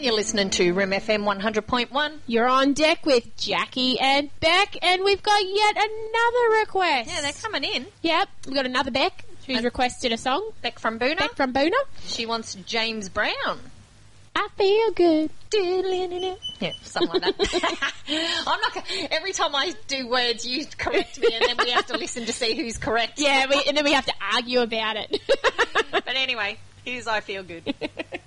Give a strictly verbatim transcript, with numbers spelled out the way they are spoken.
You're listening to R I M F M one hundred point one. You're on deck with Jackie and Beck, and we've got yet another request. Yeah, they're coming in. Yep, we've got another Beck who's And requested a song. Beck from Boona. Beck from Boona. She wants James Brown. I feel good. Yeah, something like that. I'm not gonna, every time I do words, you correct me, and then we have to listen to see who's correct. Yeah, we, and then we have to argue about it. But anyway, here's I Feel Good.